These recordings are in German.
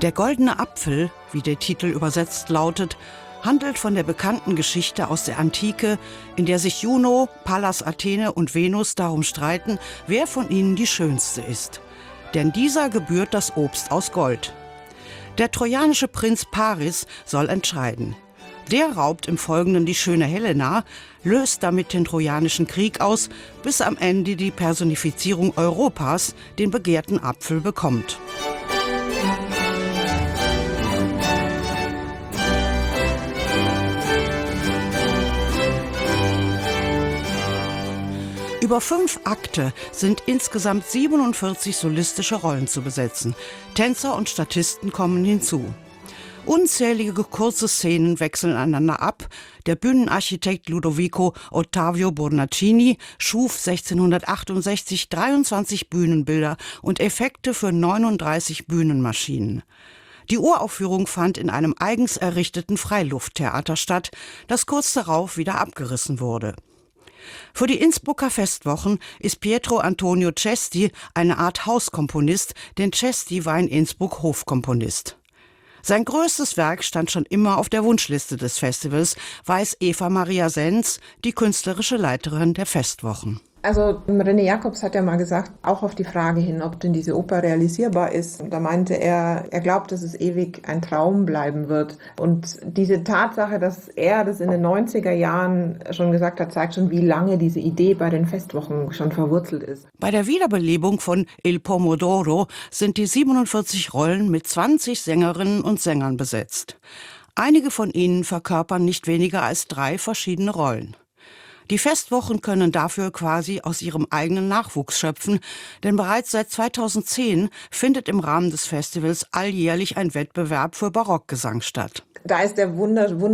Der goldene Apfel, wie der Titel übersetzt lautet, handelt von der bekannten Geschichte aus der Antike, in der sich Juno, Pallas Athene und Venus darum streiten, wer von ihnen die schönste ist. Denn dieser gebührt das Obst aus Gold. Der trojanische Prinz Paris soll entscheiden. Der raubt im Folgenden die schöne Helena, löst damit den Trojanischen Krieg aus, bis am Ende die Personifizierung Europas den begehrten Apfel bekommt. Über 5 Akte sind insgesamt 47 solistische Rollen zu besetzen. Tänzer und Statisten kommen hinzu. Unzählige kurze Szenen wechseln einander ab. Der Bühnenarchitekt Ludovico Ottavio Bornacini schuf 1668 23 Bühnenbilder und Effekte für 39 Bühnenmaschinen. Die Uraufführung fand in einem eigens errichteten Freilufttheater statt, das kurz darauf wieder abgerissen wurde. Für die Innsbrucker Festwochen ist Pietro Antonio Cesti eine Art Hauskomponist, denn Cesti war in Innsbruck Hofkomponist. Sein größtes Werk stand schon immer auf der Wunschliste des Festivals, weiß Eva Maria Senz, die künstlerische Leiterin der Festwochen. Also René Jacobs hat ja mal gesagt, auch auf die Frage hin, ob denn diese Oper realisierbar ist. Und da meinte er glaubt, dass es ewig ein Traum bleiben wird. Und diese Tatsache, dass er das in den 90er Jahren schon gesagt hat, zeigt schon, wie lange diese Idee bei den Festwochen schon verwurzelt ist. Bei der Wiederbelebung von Il Pomodoro sind die 47 Rollen mit 20 Sängerinnen und Sängern besetzt. Einige von ihnen verkörpern nicht weniger als 3 verschiedene Rollen. Die Festwochen können dafür quasi aus ihrem eigenen Nachwuchs schöpfen, denn bereits seit 2010 findet im Rahmen des Festivals alljährlich ein Wettbewerb für Barockgesang statt. Da ist der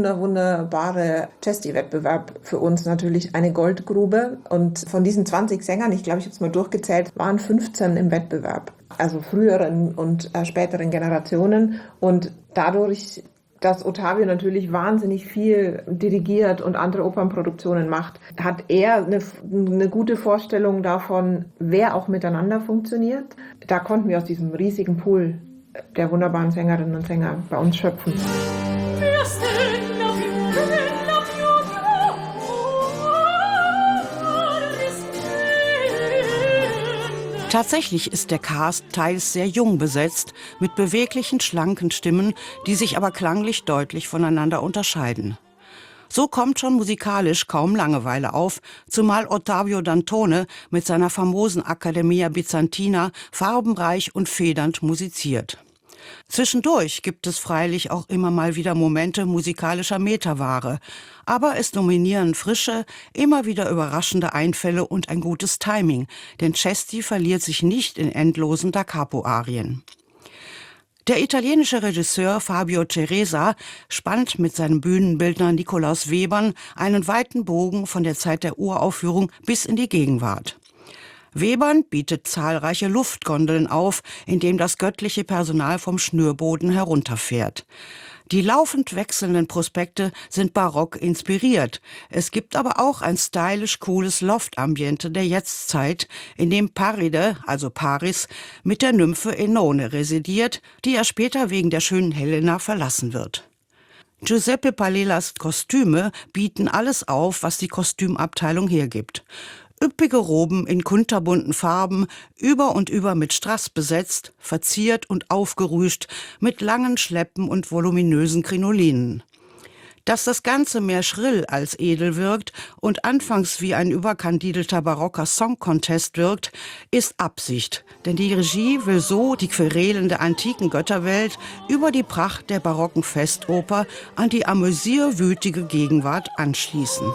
wunderbare Cesti-Wettbewerb für uns natürlich eine Goldgrube. Und von diesen 20 Sängern, ich glaube, ich habe es mal durchgezählt, waren 15 im Wettbewerb. Also früheren und späteren Generationen. Und dadurch, dass Ottavio natürlich wahnsinnig viel dirigiert und andere Opernproduktionen macht, hat er eine gute Vorstellung davon, wer auch miteinander funktioniert. Da konnten wir aus diesem riesigen Pool der wunderbaren Sängerinnen und Sänger bei uns schöpfen. Tatsächlich ist der Cast teils sehr jung besetzt, mit beweglichen, schlanken Stimmen, die sich aber klanglich deutlich voneinander unterscheiden. So kommt schon musikalisch kaum Langeweile auf, zumal Ottavio Dantone mit seiner famosen Accademia Bizantina farbenreich und federnd musiziert. Zwischendurch gibt es freilich auch immer mal wieder Momente musikalischer Metaware, aber es dominieren frische, immer wieder überraschende Einfälle und ein gutes Timing, denn Cesti verliert sich nicht in endlosen Da Capo-Arien. Der italienische Regisseur Fabio Ceresa spannt mit seinem Bühnenbildner Nikolaus Webern einen weiten Bogen von der Zeit der Uraufführung bis in die Gegenwart. Webern bietet zahlreiche Luftgondeln auf, in dem das göttliche Personal vom Schnürboden herunterfährt. Die laufend wechselnden Prospekte sind barock inspiriert. Es gibt aber auch ein stylisch cooles Loftambiente der Jetztzeit, in dem Paride, also Paris, mit der Nymphe Enone residiert, die er später wegen der schönen Helena verlassen wird. Giuseppe Palelas Kostüme bieten alles auf, was die Kostümabteilung hergibt. Üppige Roben in kunterbunten Farben, über und über mit Strass besetzt, verziert und aufgerüscht, mit langen Schleppen und voluminösen Krinolinen. Dass das Ganze mehr schrill als edel wirkt und anfangs wie ein überkandidelter barocker Song-Contest wirkt, ist Absicht. Denn die Regie will so die Querelen der antiken Götterwelt über die Pracht der barocken Festoper an die amüsierwütige Gegenwart anschließen.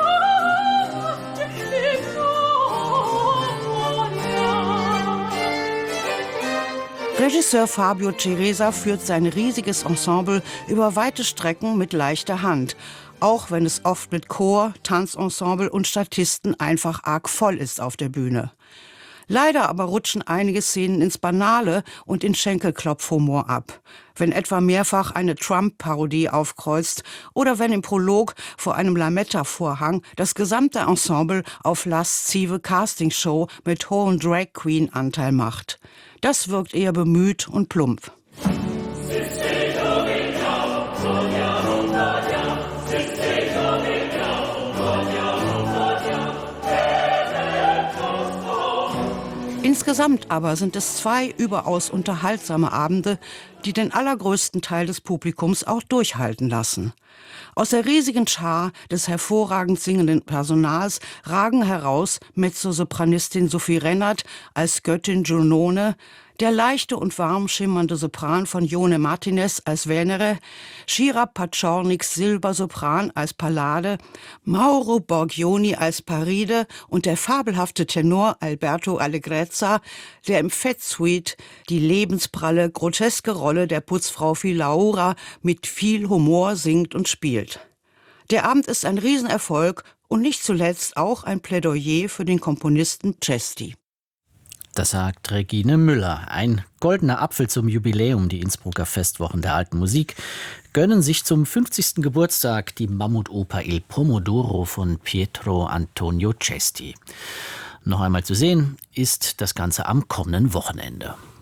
Regisseur Fabio Ceresa führt sein riesiges Ensemble über weite Strecken mit leichter Hand, auch wenn es oft mit Chor, Tanzensemble und Statisten einfach arg voll ist auf der Bühne. Leider aber rutschen einige Szenen ins Banale und in Schenkelklopfhumor ab, wenn etwa mehrfach eine Trump-Parodie aufkreuzt oder wenn im Prolog vor einem Lametta-Vorhang das gesamte Ensemble auf laszive Castingshow mit hohem Drag-Queen-Anteil macht. Das wirkt eher bemüht und plump. Insgesamt aber sind es 2 überaus unterhaltsame Abende, die den allergrößten Teil des Publikums auch durchhalten lassen. Aus der riesigen Schar des hervorragend singenden Personals ragen heraus Mezzosopranistin Sophie Rennert als Göttin Giunone, der leichte und warm schimmernde Sopran von Jone Martinez als Venere, Shira Paciorniks Silbersopran als Pallade, Mauro Borghioni als Paride und der fabelhafte Tenor Alberto Allegrezza, der im Fettsuite die lebenspralle, groteske Rolle der Putzfrau Filaura mit viel Humor singt und spielt. Der Abend ist ein Riesenerfolg und nicht zuletzt auch ein Plädoyer für den Komponisten Cesti. Das sagt Regine Müller. Ein goldener Apfel zum Jubiläum. Die Innsbrucker Festwochen der alten Musik gönnen sich zum 50. Geburtstag die Mammutoper Il Pomodoro von Pietro Antonio Cesti. Noch einmal zu sehen ist das Ganze am kommenden Wochenende.